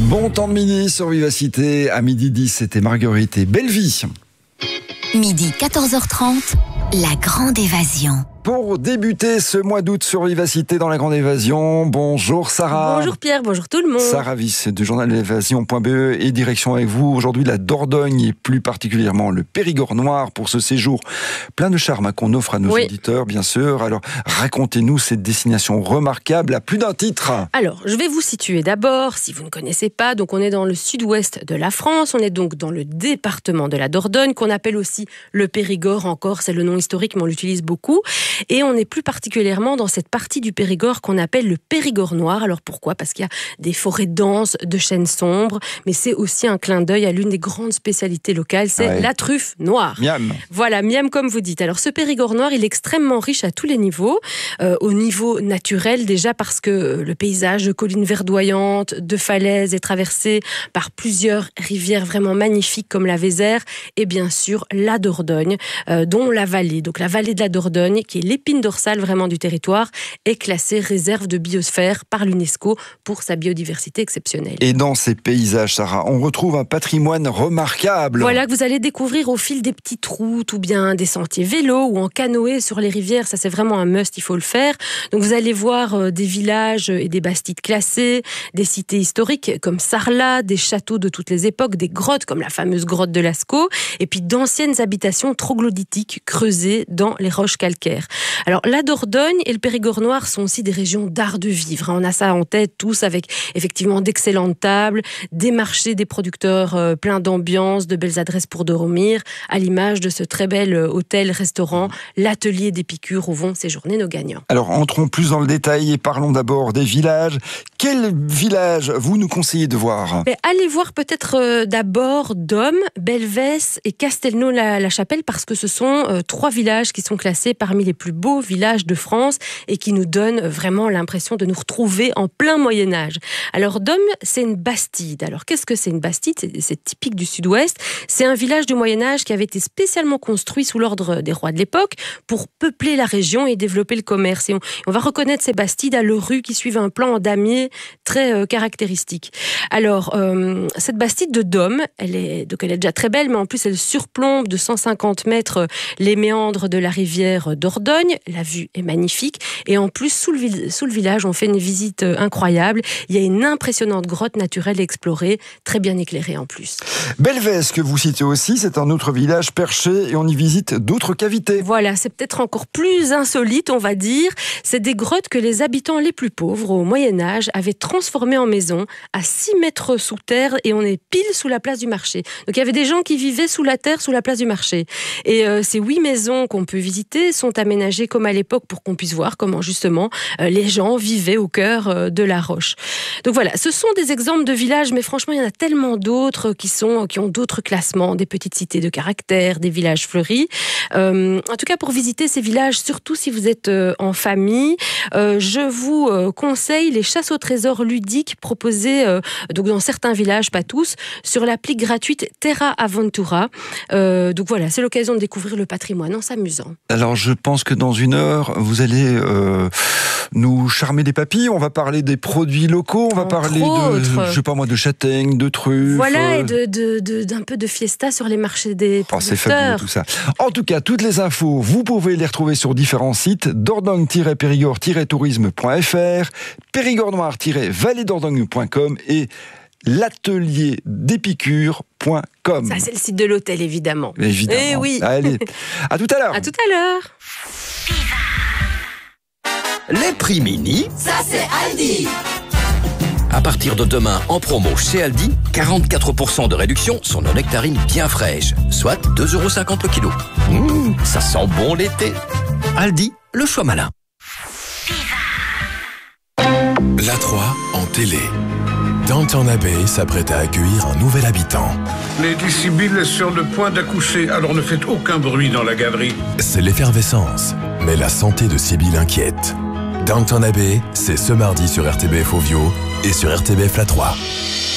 Bon temps de midi sur Vivacité. À midi 10, c'était Marguerite et Bellevie. Midi 14h30, la grande évasion. Pour débuter ce mois d'août sur Vivacité dans la grande évasion, bonjour Sarah. Bonjour Pierre, bonjour tout le monde. Sarah Viss du journal l'évasion.be et direction avec vous aujourd'hui la Dordogne et plus particulièrement le Périgord noir pour ce séjour plein de charme qu'on offre à nos auditeurs bien sûr. Alors racontez-nous cette destination remarquable à plus d'un titre. Alors je vais vous situer d'abord si vous ne connaissez pas. Donc on est dans le sud-ouest de la France, on est donc dans le département de la Dordogne qu'on appelle aussi le Périgord encore, c'est le nom historique mais on l'utilise beaucoup. Et on est plus particulièrement dans cette partie du Périgord qu'on appelle le Périgord noir. Alors pourquoi ? Parce qu'il y a des forêts denses de chênes sombres, mais c'est aussi un clin d'œil à l'une des grandes spécialités locales, c'est la truffe noire. Miam. Voilà, miam comme vous dites. Alors ce Périgord noir, il est extrêmement riche à tous les niveaux. Au niveau naturel déjà parce que le paysage de collines verdoyantes, de falaises est traversé par plusieurs rivières vraiment magnifiques comme la Vézère et bien sûr la Dordogne, dont la vallée. Donc la vallée de la Dordogne qui est l'épine dorsale vraiment du territoire, est classée réserve de biosphère par l'UNESCO pour sa biodiversité exceptionnelle. Et dans ces paysages, Sarah, on retrouve un patrimoine remarquable. Voilà, que vous allez découvrir au fil des petites routes ou bien des sentiers vélos ou en canoë sur les rivières. Ça, c'est vraiment un must, il faut le faire. Donc, vous allez voir des villages et des bastides classés, des cités historiques comme Sarlat, des châteaux de toutes les époques, des grottes comme la fameuse grotte de Lascaux, et puis d'anciennes habitations troglodytiques creusées dans les roches calcaires. Alors, la Dordogne et le Périgord noir sont aussi des régions d'art de vivre. On a ça en tête tous avec effectivement d'excellentes tables, des marchés, des producteurs pleins d'ambiance, de belles adresses pour dormir, à l'image de ce très bel hôtel-restaurant, l'atelier d'Épicure où vont séjourner nos gagnants. Alors, entrons plus dans le détail et parlons d'abord des villages. Quel village vous nous conseillez de voir ? Allez voir peut-être d'abord Dôme, Belvès et Castelnau-la-Chapelle parce que ce sont trois villages qui sont classés parmi les plus beaux villages de France et qui nous donnent vraiment l'impression de nous retrouver en plein Moyen-Âge. Alors Dôme, c'est une bastide. Alors qu'est-ce que c'est une bastide ? C'est typique du sud-ouest. C'est un village du Moyen-Âge qui avait été spécialement construit sous l'ordre des rois de l'époque pour peupler la région et développer le commerce. Et on va reconnaître ces bastides à leurs rues qui suivent un plan en damier très caractéristique. Alors, cette bastide de Dôme, elle est déjà très belle, mais en plus elle surplombe de 150 mètres les méandres de la rivière Dordogne. La vue est magnifique. Et en plus, sous le village, on fait une visite incroyable. Il y a une impressionnante grotte naturelle explorée, très bien éclairée en plus. Belvès, que vous citez aussi, c'est un autre village perché et on y visite d'autres cavités. Voilà, c'est peut-être encore plus insolite, on va dire. C'est des grottes que les habitants les plus pauvres, au Moyen-Âge, avaient transformées en maisons à 6 mètres sous terre et on est pile sous la place du marché. Donc il y avait des gens qui vivaient sous la terre, sous la place du marché. Et ces 8 maisons qu'on peut visiter sont aménagées comme à l'époque pour qu'on puisse voir comment justement les gens vivaient au cœur de la roche. Donc voilà, ce sont des exemples de villages, mais franchement il y en a tellement d'autres qui ont d'autres classements, des petites cités de caractère, des villages fleuris. En tout cas pour visiter ces villages, surtout si vous êtes en famille, je vous conseille les chasses au trésor ludiques proposées donc dans certains villages, pas tous, sur l'appli gratuite Terra Aventura. Donc voilà, c'est l'occasion de découvrir le patrimoine en s'amusant. Alors je pense que dans une heure, vous allez nous charmer des papilles. On va parler des produits locaux, on va parler de châtaignes, de truffes. Voilà, et d'un peu de fiesta sur les marchés des producteurs. C'est fabuleux tout ça. En tout cas, toutes les infos, vous pouvez les retrouver sur différents sites, dordogne-périgord-tourisme.fr, périgordnoir-valleedordogne.com et l'atelier d'Épicure.com. Ça, c'est le site de l'hôtel, évidemment. Évidemment. Eh oui. Allez, à tout à l'heure. À tout à l'heure. Les prix mini, ça c'est Aldi. À partir de demain, en promo chez Aldi, 44% de réduction sur nos nectarines bien fraîches, soit 2,50€ le kilo. Ça sent bon l'été. Aldi, le choix malin. La 3 en télé. Downton Abbey s'apprête à accueillir un nouvel habitant. Lady Sibyl est sur le point d'accoucher, alors ne faites aucun bruit dans la galerie. C'est l'effervescence, mais la santé de Sibyl inquiète. Downton Abbey, c'est ce mardi sur RTBF Ovio et sur RTBF La 3.